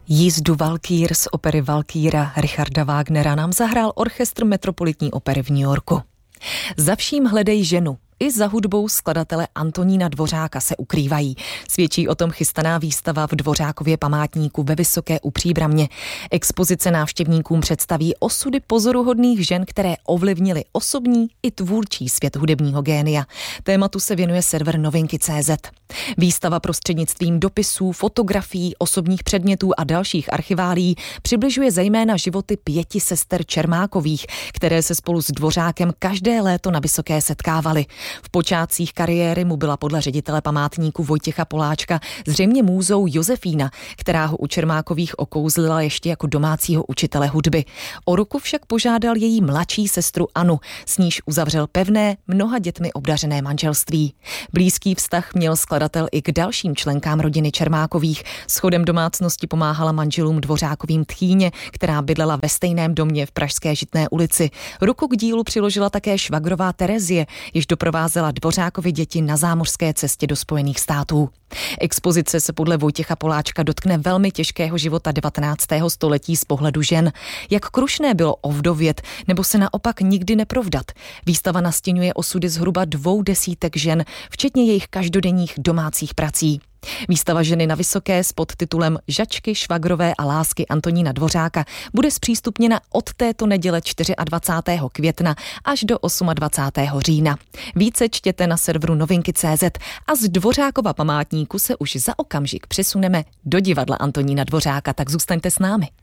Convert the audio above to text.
Jízdu Valkýr z opery Valkýra Richarda Wagnera nám zahrál orchestr Metropolitní opery v New Yorku. Za vším hledej ženu. I za hudbou skladatele Antonína Dvořáka se ukrývají. Svědčí o tom chystaná výstava v Dvořákově památníku ve Vysoké u Příbramě. Expozice návštěvníkům představí osudy pozoruhodných žen, které ovlivnily osobní i tvůrčí svět hudebního génia. Tématu se věnuje server Novinky.cz. Výstava prostřednictvím dopisů, fotografií, osobních předmětů a dalších archiválií přibližuje zejména životy 5 sester Čermákových, které se spolu s Dvořákem každé léto na Vysoké setkávaly. V počátcích kariéry mu byla podle ředitele památníku Vojtěcha Poláčka zřejmě můzou Josefína, která ho u Čermákových okouzlila ještě jako domácího učitele hudby. O ruku však požádal její mladší sestru Anu, s níž uzavřel pevné, mnoha dětmi obdařené manželství. Blízký vztah měl skladatel i k dalším členkám rodiny Čermákových. Schodem domácnosti pomáhala manželům Dvořákovým tchýně, která bydlela ve stejném domě v pražské Žitné ulici. Ruku k dílu přiložila také švagrová Terezie, jež doprovázela Dvořákovy děti na zámořské cestě do Spojených států. Expozice se podle Vojtěcha Poláčka dotkne velmi těžkého života 19. století z pohledu žen. Jak krušné bylo ovdovět, nebo se naopak nikdy neprovdat. Výstava nastěňuje osudy zhruba 200 žen, včetně jejich každodenních domácích prací. Výstava Ženy na Vysoké s podtitulem Žačky, švagrové a lásky Antonína Dvořáka bude zpřístupněna od této neděle 24. května až do 28. října. Více čtěte na serveru Novinky.cz a z Dvořákova památníku se už za okamžik přesuneme do divadla Antonína Dvořáka, tak zůstaňte s námi.